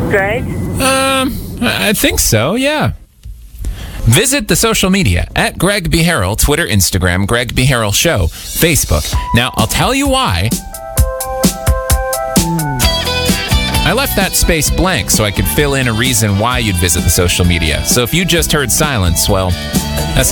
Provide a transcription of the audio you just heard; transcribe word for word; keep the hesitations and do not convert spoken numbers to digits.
Greg? Um, I think so, yeah. Visit the social media at Greg B. Harrell, Twitter, Instagram, Greg B. Harrell Show, Facebook. Now, I'll tell you why. I left that space blank so I could fill in a reason why you'd visit the social media. So if you just heard silence, well, that's